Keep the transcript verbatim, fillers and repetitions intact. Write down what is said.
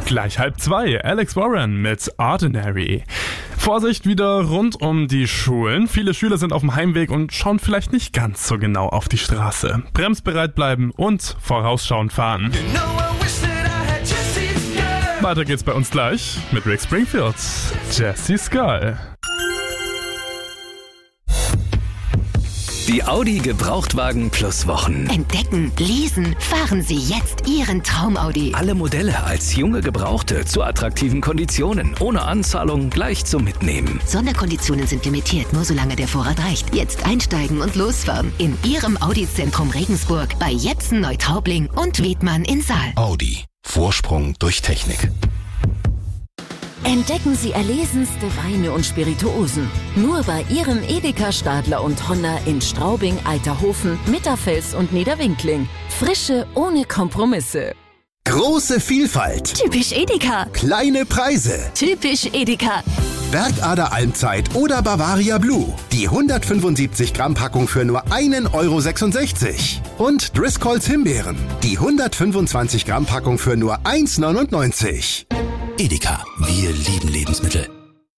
Gleich halb zwei, Alex Warren mit Ordinary. Vorsicht wieder rund um die Schulen. Viele Schüler sind auf dem Heimweg und schauen vielleicht nicht ganz so genau auf die Straße. Bremsbereit bleiben und vorausschauend fahren. Weiter geht's bei uns gleich mit Rick Springfield, Jesse Skull. Die Audi Gebrauchtwagen Plus Wochen. Entdecken, lesen, fahren Sie jetzt Ihren Traum-Audi. Alle Modelle als junge Gebrauchte zu attraktiven Konditionen. Ohne Anzahlung gleich zum Mitnehmen. Sonderkonditionen sind limitiert, nur solange der Vorrat reicht. Jetzt einsteigen und losfahren. In Ihrem Audi-Zentrum Regensburg, bei Jetzen, Neutraubling und Wiedmann in Saal. Audi. Vorsprung durch Technik. Entdecken Sie erlesenste Weine und Spirituosen. Nur bei Ihrem Edeka, Stadler und Honner in Straubing, Eiterhofen, Mitterfels und Niederwinkling. Frische ohne Kompromisse. Große Vielfalt. Typisch Edeka. Kleine Preise. Typisch Edeka. Bergader Almzeit oder Bavaria Blue. Die hundertfünfundsiebzig Gramm Packung für nur einen Euro sechsundsechzig. Und Driscolls Himbeeren. Die hundertfünfundzwanzig Gramm Packung für nur eins neunundneunzig. Edeka, wir lieben Lebensmittel.